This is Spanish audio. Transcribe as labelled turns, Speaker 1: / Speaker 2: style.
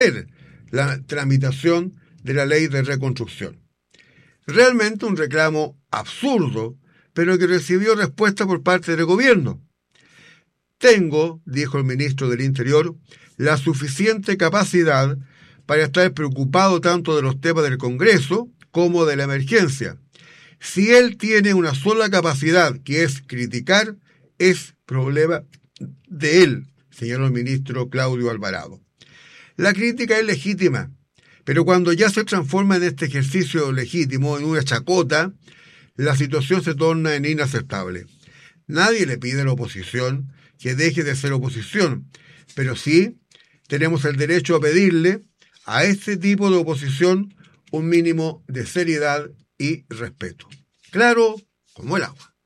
Speaker 1: la tramitación de la ley de reconstrucción. Realmente un reclamo absurdo, pero que recibió respuesta por parte del gobierno. Tengo, dijo el ministro del Interior, la suficiente capacidad para estar preocupado tanto de los temas del Congreso como de la emergencia. Si él tiene una sola capacidad, que es criticar, es problema de él, señaló el ministro Claudio Alvarado. La crítica es legítima, pero cuando ya se transforma en este ejercicio legítimo, en una chacota, la situación se torna en inaceptable. Nadie le pide a la oposición que deje de ser oposición, pero sí tenemos el derecho a pedirle a este tipo de oposición un mínimo de seriedad y respeto. Claro como el agua.